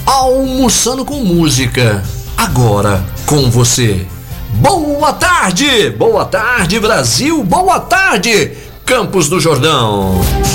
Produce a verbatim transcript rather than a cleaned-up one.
Almoçando com Música, agora com você. Boa tarde, boa tarde Brasil, boa tarde Campos do Jordão.